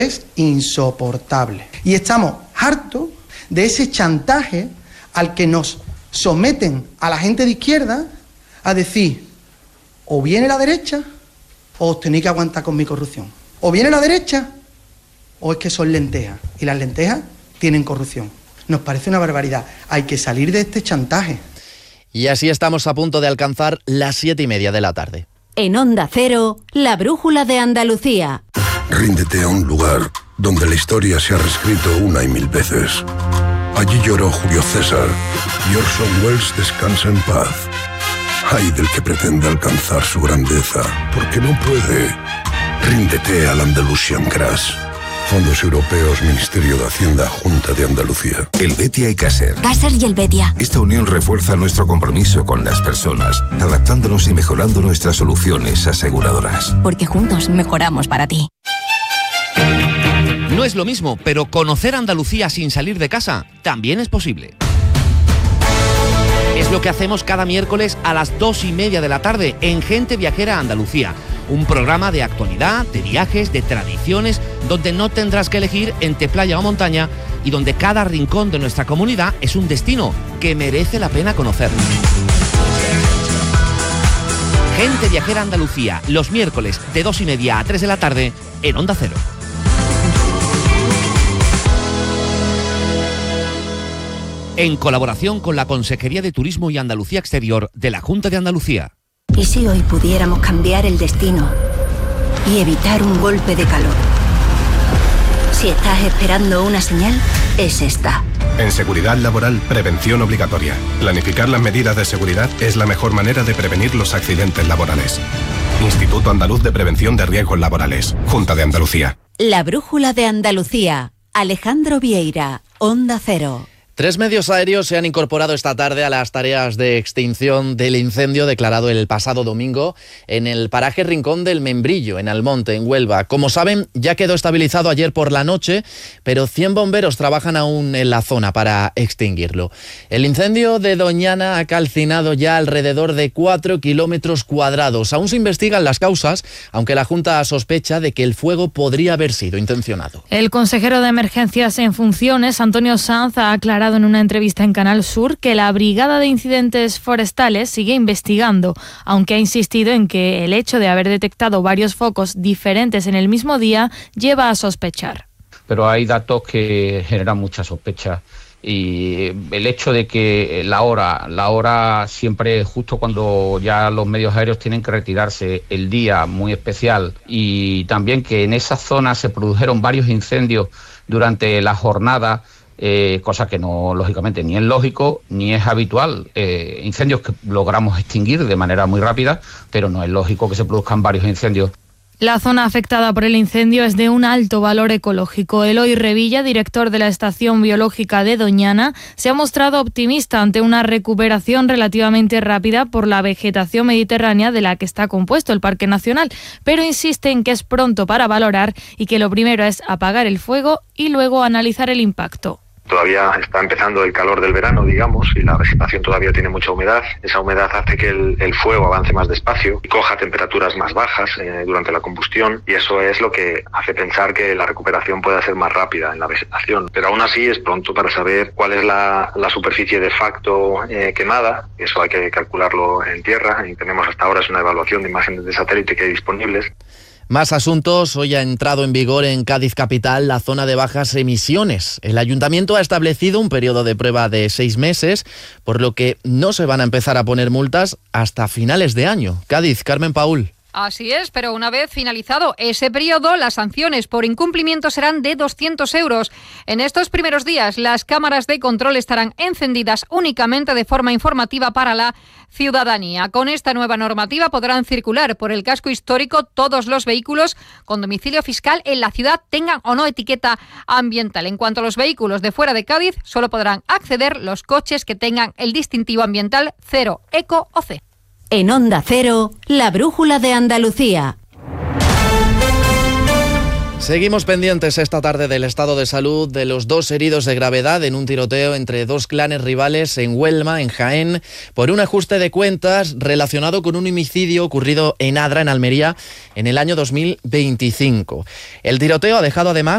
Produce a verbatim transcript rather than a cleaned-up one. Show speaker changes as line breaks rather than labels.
Es insoportable. Y estamos hartos de ese chantaje al que nos someten a la gente de izquierda a decir, o viene la derecha o os tenéis que aguantar con mi corrupción. O viene la derecha o es que son lentejas. Y las lentejas tienen corrupción. Nos parece una barbaridad. Hay que salir de este chantaje.
Y así estamos a punto de alcanzar las siete y media de la tarde.
En Onda Cero, la brújula de Andalucía.
Ríndete a un lugar donde la historia se ha reescrito una y mil veces. Allí lloró Julio César y Orson Welles descansa en paz. Ay del que pretende alcanzar su grandeza, porque no puede. Ríndete al Andalusian Crash. Fondos Europeos, Ministerio de Hacienda, Junta de Andalucía.
Helvetia y Caser.
Caser y Helvetia.
Esta unión refuerza nuestro compromiso con las personas, adaptándonos y mejorando nuestras soluciones aseguradoras.
Porque juntos mejoramos para ti.
No es lo mismo, pero conocer Andalucía sin salir de casa también es posible. Es lo que hacemos cada miércoles a las dos y media de la tarde en Gente Viajera Andalucía. Un programa de actualidad, de viajes, de tradiciones, donde no tendrás que elegir entre playa o montaña y donde cada rincón de nuestra comunidad es un destino que merece la pena conocer. Gente Viajera Andalucía, los miércoles de dos y media a tres de la tarde en Onda Cero. En colaboración con la Consejería de Turismo y Andalucía Exterior de la Junta de Andalucía.
¿Y si hoy pudiéramos cambiar el destino y evitar un golpe de calor? Si estás esperando una señal, es esta.
En seguridad laboral, prevención obligatoria. Planificar las medidas de seguridad es la mejor manera de prevenir los accidentes laborales. Instituto Andaluz de Prevención de Riesgos Laborales. Junta de Andalucía.
La brújula de Andalucía. Alejandro Vieira, Onda Cero.
Tres medios aéreos se han incorporado esta tarde a las tareas de extinción del incendio declarado el pasado domingo en el paraje Rincón del Membrillo, en Almonte, en Huelva. Como saben, ya quedó estabilizado ayer por la noche, pero cien bomberos trabajan aún en la zona para extinguirlo. El incendio de Doñana ha calcinado ya alrededor de cuatro kilómetros cuadrados. Aún se investigan las causas, aunque la Junta sospecha de que el fuego podría haber sido intencionado.
El consejero de Emergencias en funciones, Antonio Sanz, ha aclarado en una entrevista en Canal Sur que la Brigada de Incidentes Forestales sigue investigando, aunque ha insistido en que el hecho de haber detectado varios focos diferentes en el mismo día lleva a sospechar.
Pero hay datos que generan mucha sospecha y el hecho de que la hora, la hora siempre justo cuando ya los medios aéreos tienen que retirarse, el día muy especial, y también que en esa zona se produjeron varios incendios durante la jornada. Eh, cosa que no, lógicamente, ni es lógico ni es habitual. Eh, incendios que logramos extinguir de manera muy rápida, pero no es lógico que se produzcan varios incendios.
La zona afectada por el incendio es de un alto valor ecológico. Eloy Revilla, director de la Estación Biológica de Doñana, se ha mostrado optimista ante una recuperación relativamente rápida por la vegetación mediterránea de la que está compuesto el Parque Nacional, pero insiste en que es pronto para valorar y que lo primero es apagar el fuego y luego analizar el impacto.
Todavía está empezando el calor del verano, digamos, y la vegetación todavía tiene mucha humedad. Esa humedad hace que el, el fuego avance más despacio y coja temperaturas más bajas eh, durante la combustión, y eso es lo que hace pensar que la recuperación pueda ser más rápida en la vegetación. Pero aún así es pronto para saber cuál es la, la superficie de facto eh, quemada. Eso hay que calcularlo en tierra, y tenemos hasta ahora es una evaluación de imágenes de satélite que hay disponibles.
Más asuntos. Hoy ha entrado en vigor en Cádiz capital la zona de bajas emisiones. El ayuntamiento ha establecido un periodo de prueba de seis meses, por lo que no se van a empezar a poner multas hasta finales de año. Cádiz, Carmen Paúl.
Así es, pero una vez finalizado ese periodo, las sanciones por incumplimiento serán de doscientos euros. En estos primeros días, las cámaras de control estarán encendidas únicamente de forma informativa para la ciudadanía. Con esta nueva normativa podrán circular por el casco histórico todos los vehículos con domicilio fiscal en la ciudad, tengan o no etiqueta ambiental. En cuanto a los vehículos de fuera de Cádiz, solo podrán acceder los coches que tengan el distintivo ambiental cero, eco o C.
En Onda Cero, la brújula de Andalucía.
Seguimos pendientes esta tarde del estado de salud de los dos heridos de gravedad en un tiroteo entre dos clanes rivales en Huelma, en Jaén, por un ajuste de cuentas relacionado con un homicidio ocurrido en Adra, en Almería, en el año dos mil veinticinco. El tiroteo ha dejado además